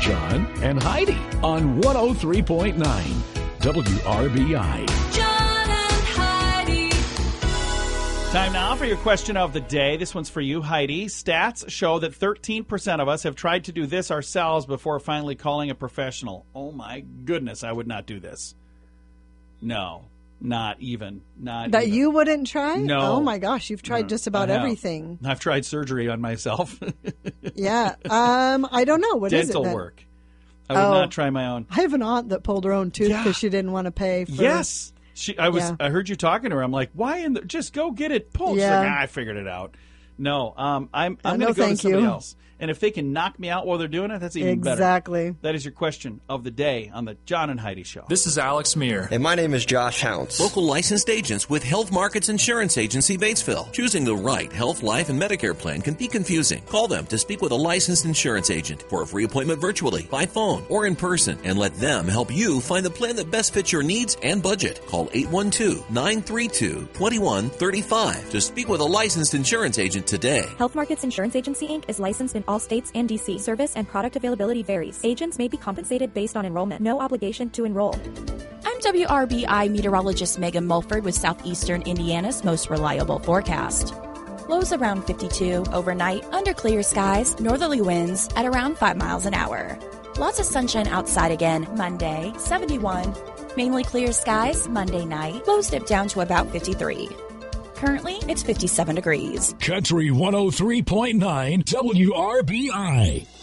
John and Heidi on 103.9 WRBI. John and Heidi. Time now for your question of the day. This one's for you, Heidi. Stats show that 13% of us have tried to do this ourselves before finally calling a professional. Oh, my goodness, I would not do this. No, not even. That you wouldn't try? No. Oh, my gosh, you've tried just about everything. I've tried surgery on myself. Yeah. I don't know. What is it Dental then? work. I would not try my own. I have an aunt that pulled her own tooth because she didn't want to pay for Yes. I heard you talking to her. I'm like, why just go get it pulled. She's like, I figured it out. No, I'm going to go to somebody else. And if they can knock me out while they're doing it, that's even better. Exactly. That is your question of the day on the John and Heidi Show. This is Alex Meir. And my name is Josh Hounts. Local licensed agents with Health Markets Insurance Agency, Batesville. Choosing the right health, life, and Medicare plan can be confusing. Call them to speak with a licensed insurance agent for a free appointment virtually, by phone, or in person, and let them help you find the plan that best fits your needs and budget. Call 812-932-2135 to speak with a licensed insurance agent today. Health Markets Insurance Agency, Inc. is licensed in all states and D.C. Service and product availability varies. Agents may be compensated based on enrollment. No obligation to enroll. I'm WRBI meteorologist Megan Mulford with Southeastern Indiana's most reliable forecast. Lows around 52, overnight, under clear skies, northerly winds at around 5 miles an hour. Lots of sunshine outside again Monday, 71. Mainly clear skies Monday night, lows dip down to about 53. Currently, it's 57 degrees. Country 103.9 WRBI.